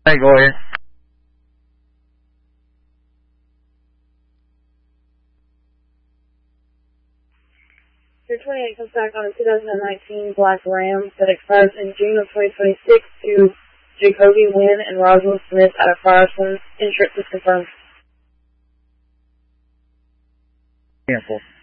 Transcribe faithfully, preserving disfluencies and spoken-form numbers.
Hey, go ahead. Your twenty-eight comes back on a two thousand nineteen Black Ram that expires in June of twenty twenty-six to Jacoby Wynn and Roswell Smith out of Firestone. Insurance is confirmed. Cancel.